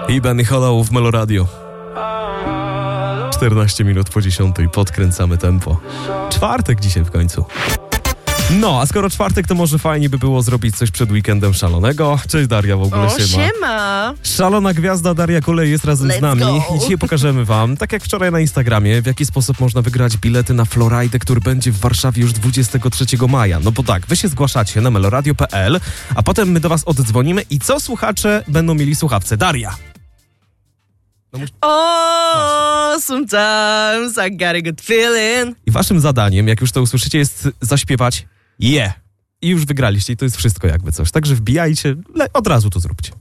I Benny Hollow w Meloradio. 14 minut po 10. Podkręcamy tempo. Czwartek dzisiaj w końcu. No, a skoro czwartek, to może fajnie by było zrobić coś przed weekendem szalonego. Cześć Daria, w ogóle siema. Szalona gwiazda Daria Kulej jest razem z nami. Go. I dzisiaj pokażemy wam, tak jak wczoraj na Instagramie, w jaki sposób można wygrać bilety na Floride, który będzie w Warszawie już 23 maja. No bo tak, wy się zgłaszacie na meloradio.pl, a potem my do was oddzwonimy i co słuchacze będą mieli słuchawce? Daria! Sometimes I got a good feeling. I waszym zadaniem, jak już to usłyszycie, jest zaśpiewać I już wygraliście i to jest wszystko jakby coś. Także wbijajcie, od razu to zróbcie.